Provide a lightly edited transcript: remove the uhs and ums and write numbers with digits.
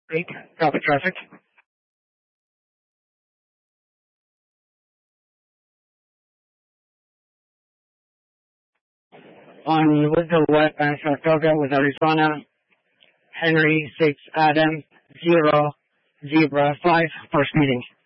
Speak. Copy traffic. On Woodville West and Saratoga with Arizona, Henry 6 Adam 0 Zebra 5 for speeding.